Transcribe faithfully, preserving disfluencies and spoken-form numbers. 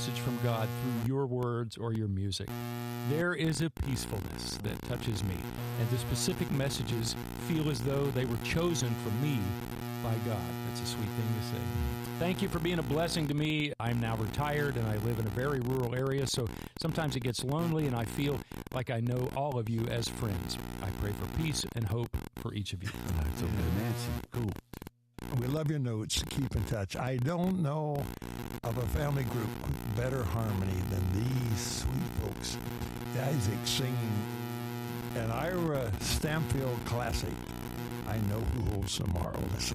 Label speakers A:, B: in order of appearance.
A: message from God through your words or your music. There is a peacefulness that touches me, and the specific messages feel as though they were chosen for me by God. That's a sweet thing to say. Thank you for being a blessing to me. I'm now retired, and I live in a very rural area, so sometimes it gets lonely, and I feel like I know all of you as friends. I pray for peace and hope for each of you.
B: That's okay, Nancy. Cool.
C: We love your notes. Keep in touch. I don't know of a family group with better harmony than these sweet folks. Isaac singing an Ira Stampfield classic, I Know Who Holds Tomorrow. Listen.